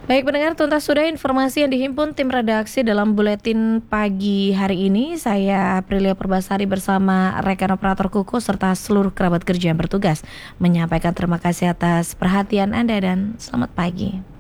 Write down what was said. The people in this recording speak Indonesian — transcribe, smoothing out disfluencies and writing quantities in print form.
Baik pendengar, tuntas sudah informasi yang dihimpun tim redaksi dalam buletin pagi hari ini. Saya Aprilia Perbasari bersama rekan operator Kuku serta seluruh kerabat kerja yang bertugas menyampaikan terima kasih atas perhatian Anda dan selamat pagi.